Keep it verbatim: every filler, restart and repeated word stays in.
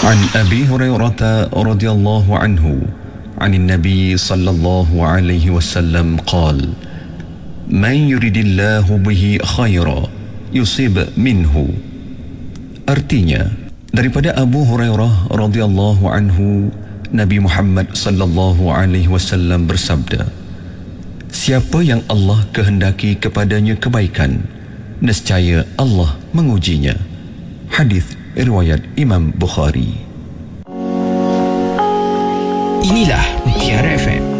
عن أبي هريرة رضي الله عنه عن النبي صلى الله عليه وسلم قال: من يريد الله به خيرا يصيب منه. Artinya, daripada Abu Hurairah radhiyallahu anhu, Nabi Muhammad sallallahu alaihi wasallam bersabda, siapa yang Allah kehendaki kepadanya kebaikan, nescaya Allah mengujinya. Hadis riwayat Imam Bukhari. Inilah Mutiara F M.